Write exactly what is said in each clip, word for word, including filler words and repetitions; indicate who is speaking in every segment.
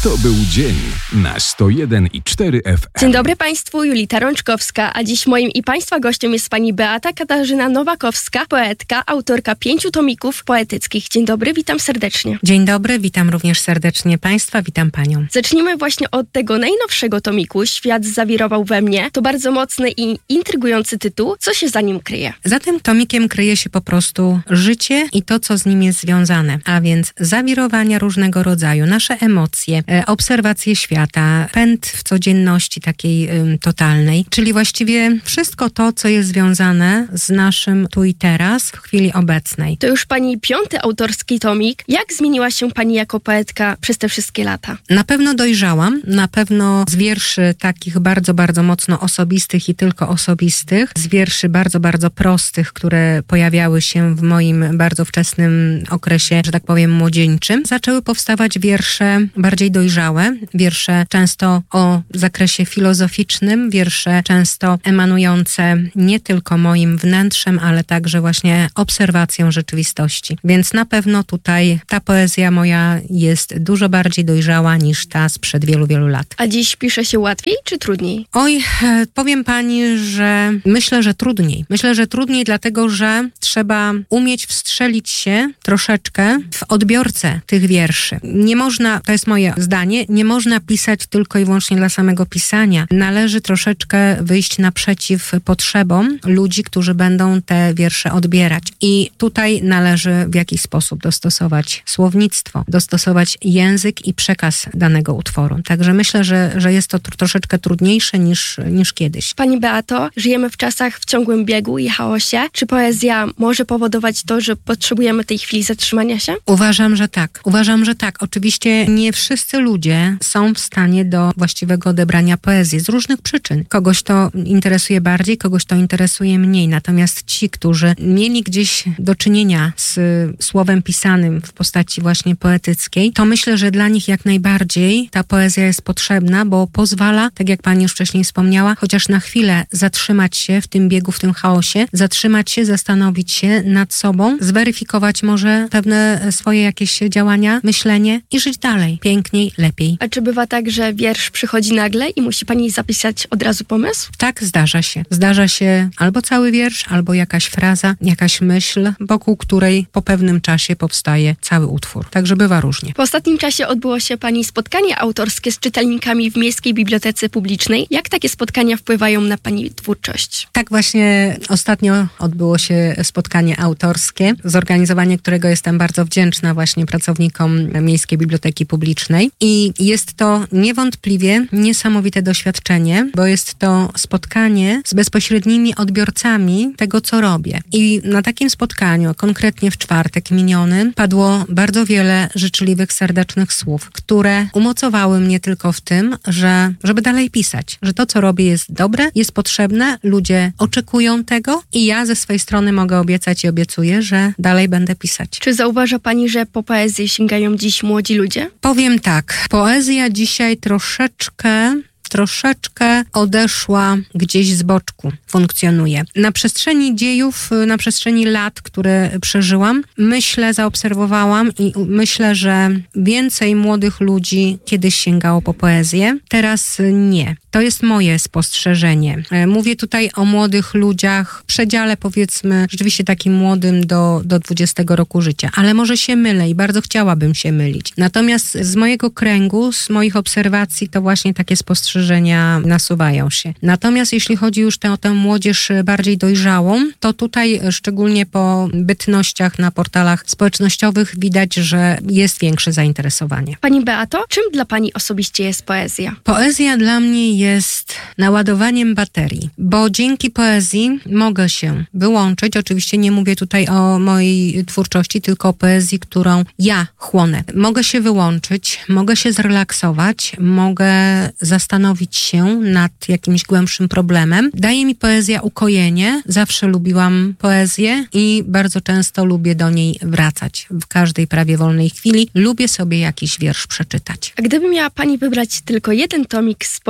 Speaker 1: To był dzień na sto jeden i cztery F M.
Speaker 2: Dzień dobry Państwu, Julita Rączkowska, a dziś moim i Państwa gościem jest pani Beata Katarzyna Nowakowska, poetka, autorka pięciu tomików poetyckich. Dzień dobry, witam serdecznie.
Speaker 3: Dzień dobry, witam również serdecznie Państwa, witam Panią.
Speaker 2: Zacznijmy właśnie od tego najnowszego tomiku, Świat zawirował we mnie. To bardzo mocny i intrygujący tytuł. Co się za nim kryje?
Speaker 3: Za tym tomikiem kryje się po prostu życie i to, co z nim jest związane, a więc zawirowania różnego rodzaju, nasze emocje, obserwacje świata, pęd w codzienności takiej ym, totalnej, czyli właściwie wszystko to, co jest związane z naszym tu i teraz w chwili obecnej.
Speaker 2: To już pani piąty autorski tomik. Jak zmieniła się pani jako poetka przez te wszystkie lata?
Speaker 3: Na pewno dojrzałam, na pewno z wierszy takich bardzo, bardzo mocno osobistych i tylko osobistych, z wierszy bardzo, bardzo prostych, które pojawiały się w moim bardzo wczesnym okresie, że tak powiem, młodzieńczym, zaczęły powstawać wiersze bardziej dojrzałe, wiersze często o zakresie filozoficznym, wiersze często emanujące nie tylko moim wnętrzem, ale także właśnie obserwacją rzeczywistości. Więc na pewno tutaj ta poezja moja jest dużo bardziej dojrzała niż ta sprzed wielu, wielu lat.
Speaker 2: A dziś pisze się łatwiej czy trudniej?
Speaker 3: Oj, powiem pani, że myślę, że trudniej. Myślę, że trudniej dlatego, że trzeba umieć wstrzelić się troszeczkę w odbiorcę tych wierszy. Nie można, to jest moje zdanie, nie można pisać tylko i wyłącznie dla samego pisania. Należy troszeczkę wyjść naprzeciw potrzebom ludzi, którzy będą te wiersze odbierać. I tutaj należy w jakiś sposób dostosować słownictwo, dostosować język i przekaz danego utworu. Także myślę, że, że jest to tr- troszeczkę trudniejsze niż, niż kiedyś.
Speaker 2: Pani Beato, żyjemy w czasach w ciągłym biegu i chaosie. Czy poezja może powodować to, że potrzebujemy tej chwili zatrzymania się?
Speaker 3: Uważam, że tak. Uważam, że tak. Oczywiście nie wszyscy ludzie są w stanie do właściwego odebrania poezji z różnych przyczyn. Kogoś to interesuje bardziej, kogoś to interesuje mniej. Natomiast ci, którzy mieli gdzieś do czynienia z słowem pisanym w postaci właśnie poetyckiej, to myślę, że dla nich jak najbardziej ta poezja jest potrzebna, bo pozwala, tak jak pani już wcześniej wspomniała, chociaż na chwilę zatrzymać się w tym biegu, w tym chaosie, zatrzymać się, zastanowić się nad sobą, zweryfikować może pewne swoje jakieś działania, myślenie i żyć dalej, piękniej, lepiej.
Speaker 2: A czy bywa tak, że wiersz przychodzi nagle i musi pani zapisać od razu pomysł?
Speaker 3: Tak, zdarza się. Zdarza się albo cały wiersz, albo jakaś fraza, jakaś myśl, wokół której po pewnym czasie powstaje cały utwór. Także bywa różnie.
Speaker 2: W ostatnim czasie odbyło się pani spotkanie autorskie z czytelnikami w Miejskiej Bibliotece Publicznej. Jak takie spotkania wpływają na pani twórczość?
Speaker 3: Tak właśnie ostatnio odbyło się spotkanie autorskie, zorganizowanie którego jestem bardzo wdzięczna właśnie pracownikom Miejskiej Biblioteki Publicznej. I jest to niewątpliwie niesamowite doświadczenie, bo jest to spotkanie z bezpośrednimi odbiorcami tego, co robię. I na takim spotkaniu, konkretnie w czwartek miniony, padło bardzo wiele życzliwych, serdecznych słów, które umocowały mnie tylko w tym, że żeby dalej pisać, że to, co robię, jest dobre, jest potrzebne, ludzie oczekują tego i ja ze swojej strony mogę obiecać i obiecuję, że dalej będę pisać.
Speaker 2: Czy zauważa pani, że po poezję sięgają dziś młodzi ludzie?
Speaker 3: Powiem tak, poezja dzisiaj troszeczkę troszeczkę odeszła gdzieś z boczku, funkcjonuje. Na przestrzeni dziejów, na przestrzeni lat, które przeżyłam, myślę, zaobserwowałam i myślę, że więcej młodych ludzi kiedyś sięgało po poezję, teraz nie. To jest moje spostrzeżenie. Mówię tutaj o młodych ludziach w przedziale, powiedzmy, rzeczywiście takim młodym do, do dwudziestego roku życia. Ale może się mylę i bardzo chciałabym się mylić. Natomiast z mojego kręgu, z moich obserwacji, to właśnie takie spostrzeżenia nasuwają się. Natomiast jeśli chodzi już te, o tę młodzież bardziej dojrzałą, to tutaj szczególnie po bytnościach na portalach społecznościowych widać, że jest większe zainteresowanie.
Speaker 2: Pani Beato, czym dla pani osobiście jest poezja?
Speaker 3: Poezja dla mnie jest jest naładowaniem baterii, bo dzięki poezji mogę się wyłączyć. Oczywiście nie mówię tutaj o mojej twórczości, tylko o poezji, którą ja chłonę. Mogę się wyłączyć, mogę się zrelaksować, mogę zastanowić się nad jakimś głębszym problemem. Daje mi poezja ukojenie. Zawsze lubiłam poezję i bardzo często lubię do niej wracać. W każdej prawie wolnej chwili lubię sobie jakiś wiersz przeczytać.
Speaker 2: A gdyby miała pani wybrać tylko jeden tomik spośród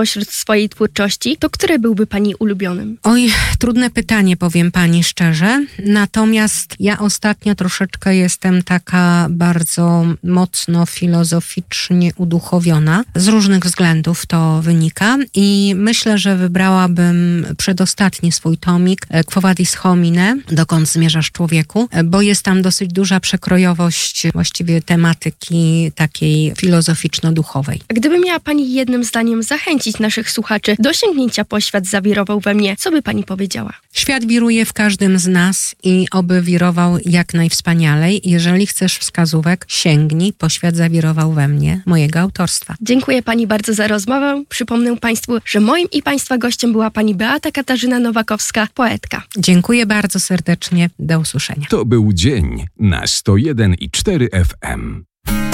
Speaker 2: swojej twórczości, to który byłby pani ulubionym?
Speaker 3: Oj, trudne pytanie, powiem pani szczerze. Natomiast ja ostatnio troszeczkę jestem taka bardzo mocno filozoficznie uduchowiona. Z różnych względów to wynika i myślę, że wybrałabym przedostatni swój tomik Quo Vadis Homine, dokąd zmierzasz człowieku, bo jest tam dosyć duża przekrojowość właściwie tematyki takiej filozoficzno-duchowej.
Speaker 2: A gdyby miała pani jednym zdaniem zachęcić naszych słuchaczy do sięgnięcia po Świat zawirował we mnie, co by pani powiedziała?
Speaker 3: Świat wiruje w każdym z nas i oby wirował jak najwspanialej. Jeżeli chcesz wskazówek, sięgnij po Świat zawirował we mnie, mojego autorstwa.
Speaker 2: Dziękuję pani bardzo za rozmowę. Przypomnę państwu, że moim i państwa gościem była pani Beata Katarzyna Nowakowska, poetka.
Speaker 3: Dziękuję bardzo serdecznie. Do usłyszenia.
Speaker 1: To był dzień na sto jeden i cztery F M.